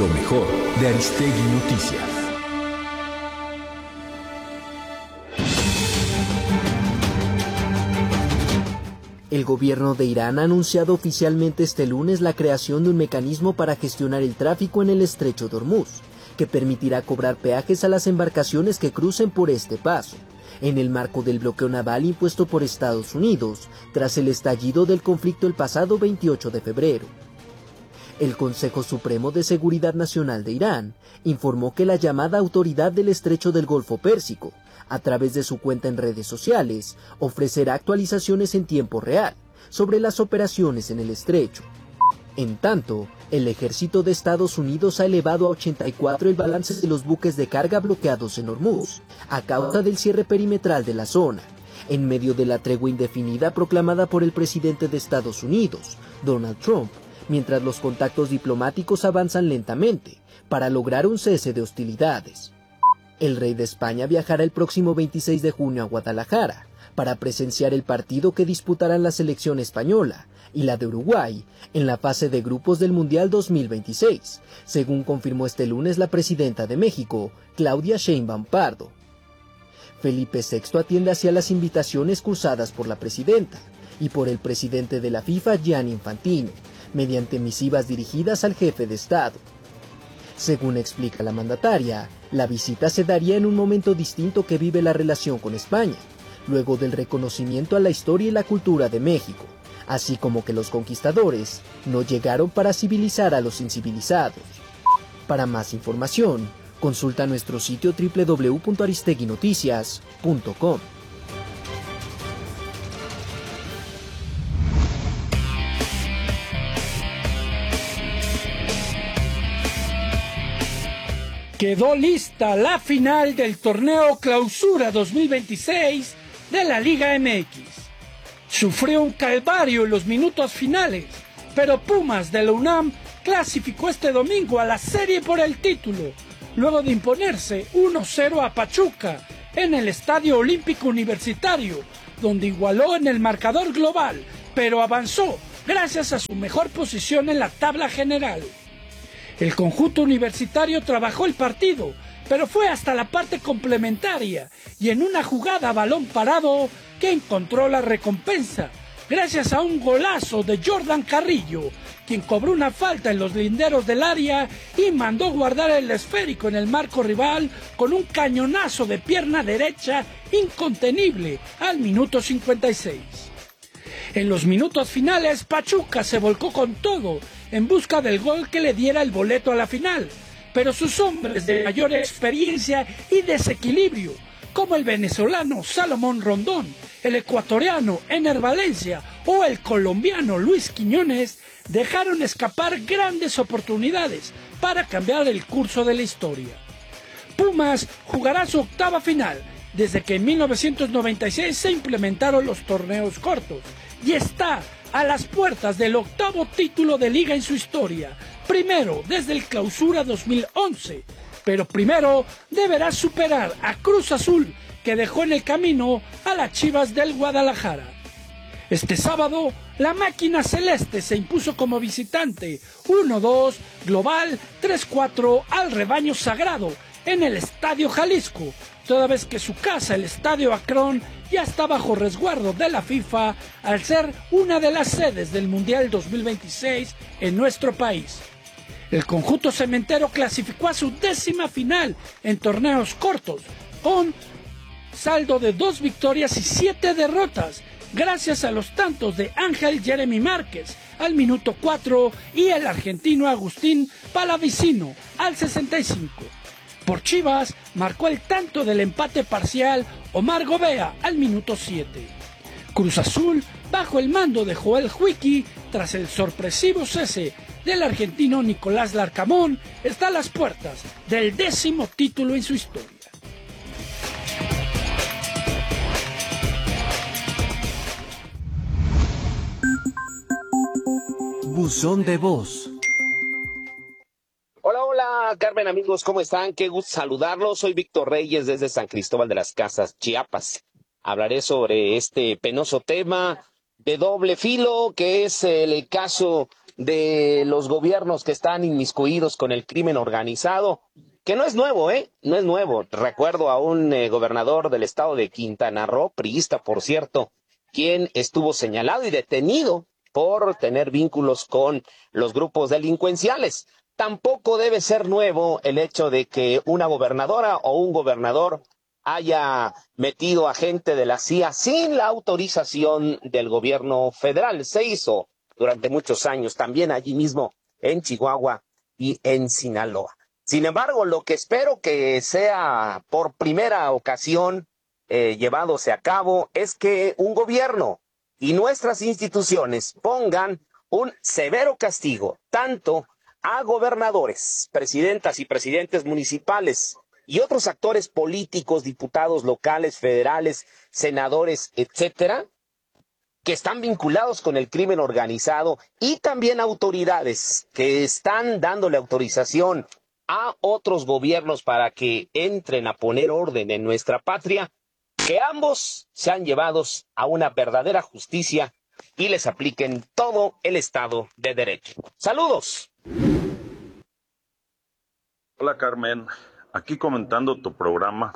lo mejor de Aristegui Noticias. El gobierno de Irán ha anunciado oficialmente este lunes la creación de un mecanismo para gestionar el tráfico en el estrecho de Hormuz, que permitirá cobrar peajes a las embarcaciones que crucen por este paso, en el marco del bloqueo naval impuesto por Estados Unidos tras el estallido del conflicto el pasado 28 de febrero. El Consejo Supremo de Seguridad Nacional de Irán informó que la llamada Autoridad del Estrecho del Golfo Pérsico, a través de su cuenta en redes sociales, ofrecerá actualizaciones en tiempo real sobre las operaciones en el estrecho. En tanto, el ejército de Estados Unidos ha elevado a 84 el balance de los buques de carga bloqueados en Hormuz, a causa del cierre perimetral de la zona, en medio de la tregua indefinida proclamada por el presidente de Estados Unidos, Donald Trump, mientras los contactos diplomáticos avanzan lentamente para lograr un cese de hostilidades. El rey de España viajará el próximo 26 de junio a Guadalajara para presenciar el partido que disputarán la selección española y la de Uruguay en la fase de grupos del Mundial 2026, según confirmó este lunes la presidenta de México, Claudia Sheinbaum Pardo. Felipe VI atiende hacia las invitaciones cruzadas por la presidenta y por el presidente de la FIFA, Gianni Infantino, mediante misivas dirigidas al jefe de Estado. Según explica la mandataria, la visita se daría en un momento distinto que vive la relación con España, luego del reconocimiento a la historia y la cultura de México, así como que los conquistadores no llegaron para civilizar a los incivilizados. Para más información, consulta nuestro sitio www.aristeguinoticias.com. Quedó lista la final del torneo Clausura 2026 de la Liga MX. Sufrió un calvario en los minutos finales, pero Pumas de la UNAM clasificó este domingo a la serie por el título, luego de imponerse 1-0 a Pachuca en el Estadio Olímpico Universitario, donde igualó en el marcador global, pero avanzó gracias a su mejor posición en la tabla general. El conjunto universitario trabajó el partido, pero fue hasta la parte complementaria y en una jugada a balón parado que encontró la recompensa, gracias a un golazo de Jordan Carrillo, quien cobró una falta en los linderos del área y mandó guardar el esférico en el marco rival con un cañonazo de pierna derecha incontenible al minuto 56. En los minutos finales, Pachuca se volcó con todo en busca del gol que le diera el boleto a la final, pero sus hombres de mayor experiencia y desequilibrio, como el venezolano Salomón Rondón, el ecuatoriano Ener Valencia o el colombiano Luis Quiñones, dejaron escapar grandes oportunidades para cambiar el curso de la historia. Pumas jugará su octava final, desde que en 1996 se implementaron los torneos cortos, y está a las puertas del octavo título de liga en su historia, primero desde el Clausura 2011, pero primero deberá superar a Cruz Azul, que dejó en el camino a las Chivas del Guadalajara. Este sábado, la máquina celeste se impuso como visitante 1-2, global 3-4 al rebaño sagrado en el Estadio Jalisco, toda vez que su casa, el Estadio Akron, ya está bajo resguardo de la FIFA al ser una de las sedes del Mundial 2026 en nuestro país. El conjunto cementero clasificó a su 10ª final en torneos cortos, con saldo de 2 victorias y 7 derrotas, gracias a los tantos de Ángel Jeremy Márquez al minuto 4 y el argentino Agustín Palavicino al 65. Por Chivas, marcó el tanto del empate parcial Omar Gobea al minuto 7. Cruz Azul, bajo el mando de Joel Huiqui, tras el sorpresivo cese del argentino Nicolás Larcamón, está a las puertas del 10º título en su historia. Buzón de voz. Hola, Carmen, amigos, ¿cómo están? Qué gusto saludarlos. Soy Víctor Reyes desde San Cristóbal de las Casas, Chiapas. Hablaré sobre este penoso tema de doble filo, que es el caso de los gobiernos que están inmiscuidos con el crimen organizado, que no es nuevo, no es nuevo. Recuerdo a un gobernador del estado de Quintana Roo, priista, por cierto, quien estuvo señalado y detenido por tener vínculos con los grupos delincuenciales. Tampoco debe ser nuevo el hecho de que una gobernadora o un gobernador haya metido a gente de la CIA sin la autorización del gobierno federal. Se hizo durante muchos años, también allí mismo en Chihuahua y en Sinaloa. Sin embargo, lo que espero que sea por primera ocasión llevándose a cabo es que un gobierno y nuestras instituciones pongan un severo castigo tanto a gobernadores, presidentas y presidentes municipales y otros actores políticos, diputados locales, federales, senadores, etcétera, que están vinculados con el crimen organizado, y también autoridades que están dándole autorización a otros gobiernos para que entren a poner orden en nuestra patria, que ambos sean llevados a una verdadera justicia y les apliquen todo el Estado de Derecho. ¡Saludos! Hola Carmen, aquí comentando tu programa.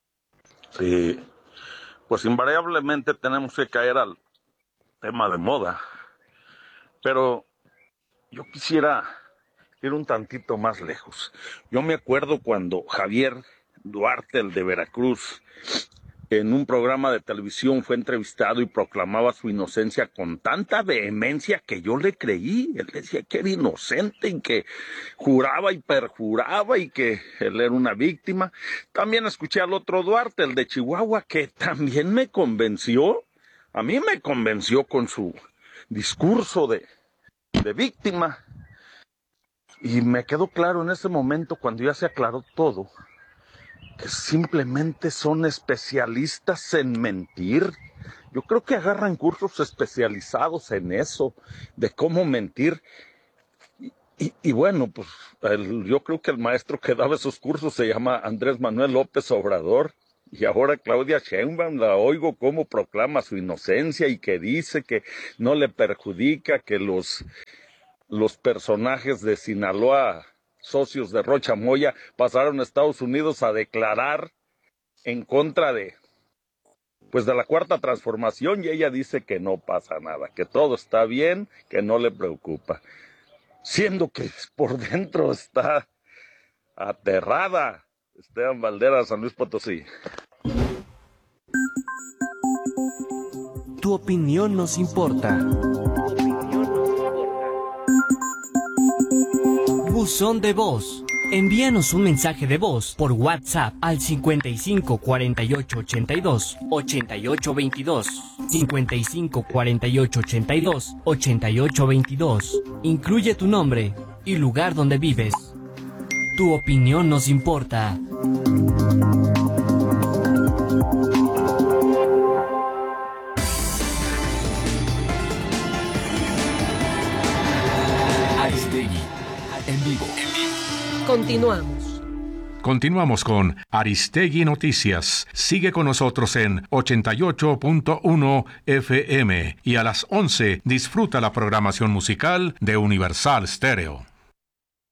Pues invariablemente tenemos que caer al tema de moda, pero yo quisiera ir un tantito más lejos. Yo me acuerdo cuando Javier Duarte, el de Veracruz, en un programa de televisión fue entrevistado y proclamaba su inocencia con tanta vehemencia que yo le creí. Él decía que era inocente y que juraba y perjuraba y que él era una víctima. También escuché al otro Duarte, el de Chihuahua, que también me convenció. A mí me convenció con su discurso de víctima. Y me quedó claro en ese momento, cuando ya se aclaró todo, que simplemente son especialistas en mentir. Yo creo que agarran cursos especializados en eso, de cómo mentir. Y bueno, pues yo creo que el maestro que daba esos cursos se llama Andrés Manuel López Obrador. Y ahora Claudia Sheinbaum la oigo cómo proclama su inocencia y que dice que no le perjudica que los personajes de Sinaloa, socios de Rocha Moya, pasaron a Estados Unidos a declarar en contra de la Cuarta Transformación, y ella dice que no pasa nada, que todo está bien, que no le preocupa, siendo que por dentro está aterrada. Esteban Valderas, San Luis Potosí. Tu opinión nos importa. Buzón de voz. Envíanos un mensaje de voz por WhatsApp al 55 48 82 88 22. 55 48 82 88 22. Incluye tu nombre y lugar donde vives. Tu opinión nos importa. Aristegui, en vivo. Continuamos con Aristegui Noticias. Sigue con nosotros en 88.1 FM y a las 11 disfruta la programación musical de Universal Stereo.